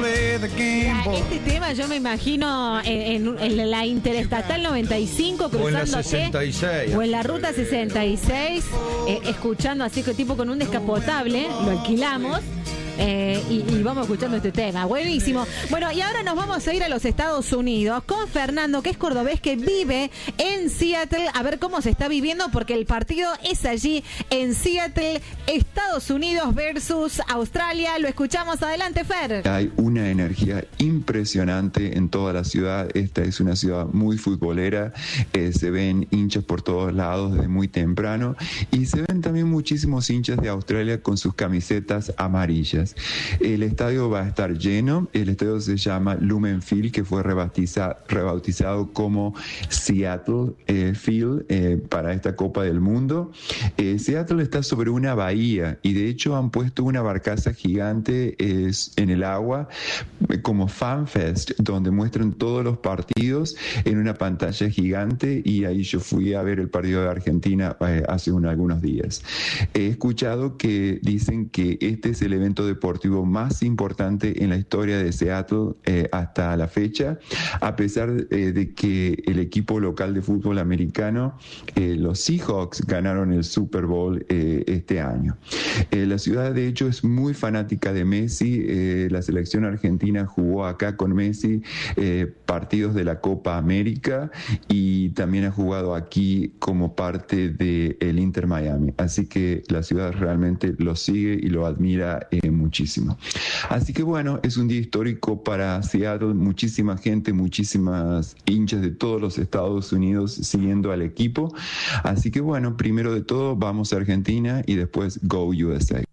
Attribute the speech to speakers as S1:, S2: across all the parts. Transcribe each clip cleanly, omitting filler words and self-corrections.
S1: Este tema yo me imagino en la Interestatal 95 cruzando,
S2: o en la 66
S1: o en la Ruta 66, escuchando así que tipo con un descapotable, lo alquilamos. Y vamos escuchando este tema, buenísimo. Bueno, y ahora nos vamos a ir a los Estados Unidos con Fernando, que es cordobés, que vive en Seattle, a ver cómo se está viviendo, porque el partido es allí en Seattle, Estados Unidos versus Australia. Lo escuchamos, adelante, Fer.
S3: Hay una energía impresionante en toda la ciudad. Esta es una ciudad muy futbolera, se ven hinchas por todos lados desde muy temprano, y se ven también muchísimos hinchas de Australia con sus camisetas amarillas. El estadio va a estar lleno. El estadio se llama Lumen Field, que fue rebautizado como Seattle Field para esta Copa del Mundo. Seattle está sobre una bahía y de hecho han puesto una barcaza gigante en el agua como FanFest, donde muestran todos los partidos en una pantalla gigante, y ahí yo fui a ver el partido de Argentina hace algunos días. He escuchado que dicen que este es el evento deportivo más importante en la historia de Seattle hasta la fecha, a pesar de que el equipo local de fútbol americano, los Seahawks, ganaron el Super Bowl este año. La ciudad de hecho es muy fanática de Messi. La selección argentina jugó acá con Messi partidos de la Copa América y también ha jugado aquí como parte del Inter Miami, así que la ciudad realmente lo sigue y lo admira muchísimo. Así que bueno, es un día histórico para Seattle, muchísima gente, muchísimas hinchas de todos los Estados Unidos siguiendo al equipo, así que bueno, primero de todo vamos a Argentina y después Go USA.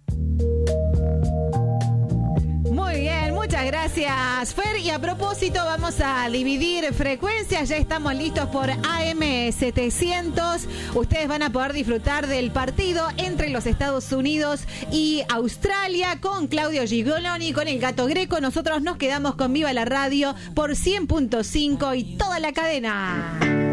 S1: Gracias, Fer. Y a propósito, vamos a dividir frecuencias. Ya estamos listos por AM700. Ustedes van a poder disfrutar del partido entre los Estados Unidos y Australia con Claudio Gigoloni, con el Gato Greco. Nosotros nos quedamos con Viva la Radio por 100.5 y toda la cadena.